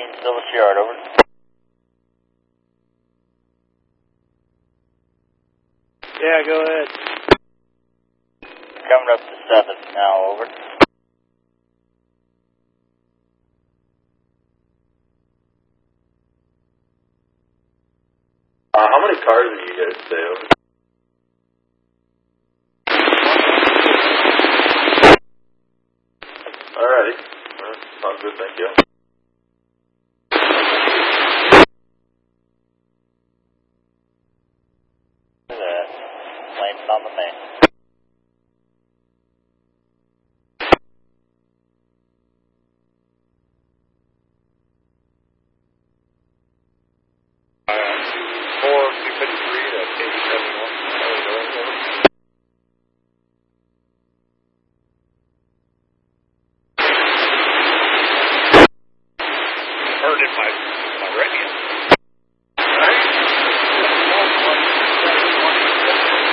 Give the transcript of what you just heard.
Silver Shard, over. Yeah, go ahead. Coming up to 7th now, over. How many cars did you guys stay over? Alrighty. Sounds good, thank you. Flames on the main. Heard in my radio.